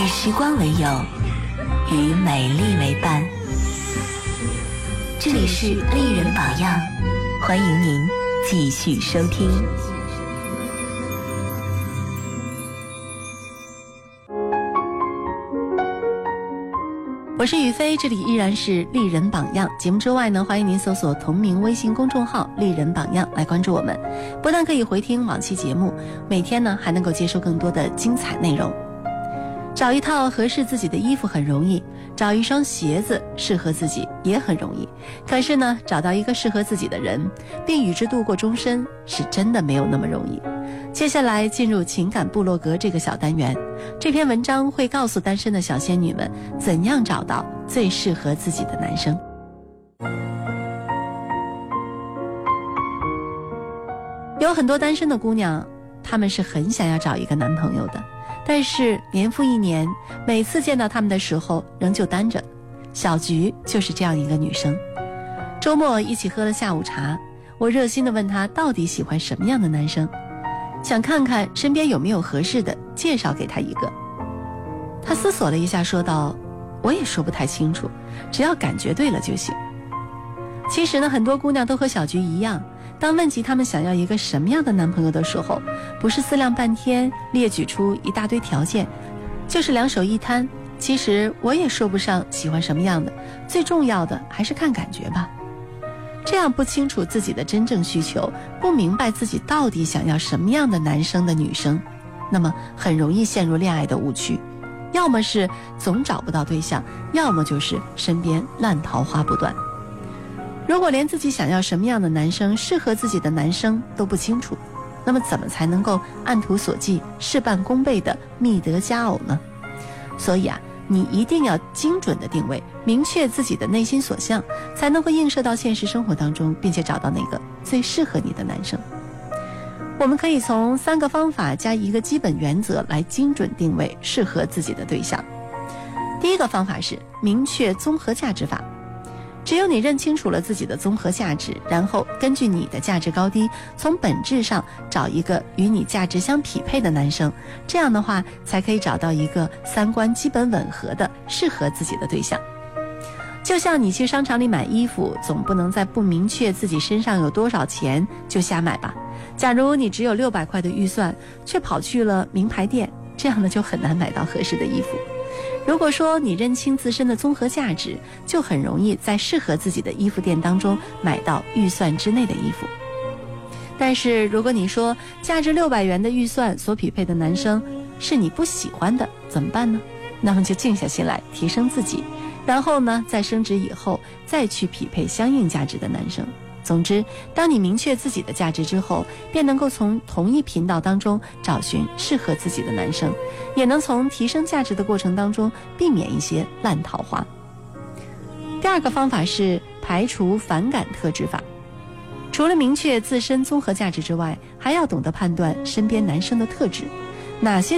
时光为友，与美丽为伴。这里是丽人榜样，欢迎您继续收听。我是雨飞，这里依然是丽人榜样。节目之外呢，欢迎您搜索同名微信公众号丽人榜样来关注我们，不但可以回听往期节目，每天呢还能够接收更多的精彩内容。找一套合适自己的衣服很容易，找一双鞋子适合自己也很容易，可是呢，找到一个适合自己的人并与之度过终身是真的没有那么容易。接下来进入情感部落格这个小单元，这篇文章会告诉单身的小仙女们怎样找到最适合自己的男生。有很多单身的姑娘，她们是很想要找一个男朋友的，但是年复一年，每次见到他们的时候仍旧单着。小菊就是这样一个女生。周末一起喝了下午茶，我热心地问她到底喜欢什么样的男生，想看看身边有没有合适的，介绍给她一个。她思索了一下说道，我也说不太清楚，只要感觉对了就行。其实呢，很多姑娘都和小菊一样，当问及她们想要一个什么样的男朋友的时候，不是思量半天列举出一大堆条件，就是两手一摊，其实我也说不上喜欢什么样的，最重要的还是看感觉吧。这样不清楚自己的真正需求，不明白自己到底想要什么样的男生的女生，那么很容易陷入恋爱的误区，要么是总找不到对象，要么就是身边烂桃花不断。如果连自己想要什么样的男生，适合自己的男生都不清楚，那么怎么才能够按图索骥，事半功倍的觅得佳偶呢？所以啊，你一定要精准的定位，明确自己的内心所向，才能够映射到现实生活当中，并且找到那个最适合你的男生。我们可以从3个方法加一个基本原则来精准定位适合自己的对象。第一个方法是明确综合价值法。只有你认清楚了自己的综合价值，然后根据你的价值高低，从本质上找一个与你价值相匹配的男生，这样的话才可以找到一个3观基本吻合的适合自己的对象。就像你去商场里买衣服，总不能在不明确自己身上有多少钱就瞎买吧。假如你只有600块的预算，却跑去了名牌店，这样呢就很难买到合适的衣服。如果说你认清自身的综合价值，就很容易在适合自己的衣服店当中买到预算之内的衣服。但是如果你说价值600元的预算所匹配的男生是你不喜欢的，怎么办呢？那么就静下心来提升自己，然后呢在升职以后再去匹配相应价值的男生。总之，当你明确自己的价值之后，便能够从同一频道当中找寻适合自己的男生，也能从提升价值的过程当中避免一些烂桃花。第二个方法是排除反感特质法。除了明确自身综合价值之外，还要懂得判断身边男生的特质，哪些